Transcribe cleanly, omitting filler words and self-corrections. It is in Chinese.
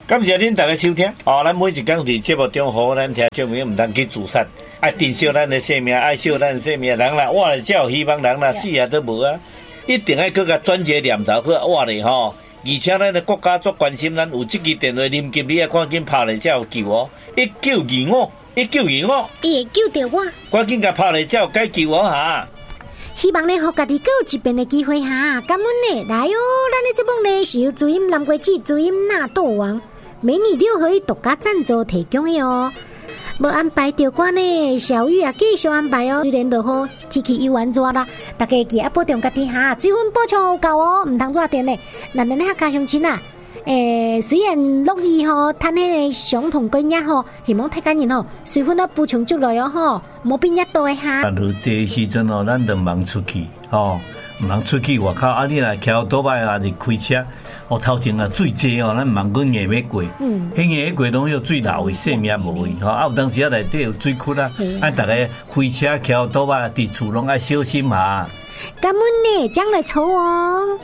感谢恁大家收听哦，咱每一天伫节目中，好咱听众朋友唔通去自杀，爱珍惜咱的生命，爱惜咱的生命。人啦，我只有希望人啦，死啊都无啊，一定要搁甲专节念头去活咧吼。而且咱的国家足关心咱，有即支电话临急，你也赶紧拍来才有救哦。1925，1925， 伊会救着我， 赶紧甲拍来才有解救哦哈。 希望咧，互家己各有一遍的机会哈。感恩咧，来哦，咱的节目呢是由主音南瓜子、主音纳豆王美女六合一独家赞助提供的哦。无安排着歌呢，小玉啊继续安排哦。虽然落雨，天气又炎热啦，大家记得保重家己哈，水分补充有够哦，唔通热电咧。咱咧客家乡亲啊，虽然落雨吼，但迄个伤痛过热吼，希望大家人吼水分都补充足来哦吼，莫变热到的哈。 但是这时阵哦，咱都忙出去吼，唔通出去外口啊！你若骑倒摆啊，是开车。哦，头前啊水济哦，咱茫过硬要过，迄硬要过拢有水流的，性命无去吼。啊，有当时啊内底有水窟啊，啊，大家开车骑倒摆伫厝拢爱小心下。 感恩呢，将来抽哦。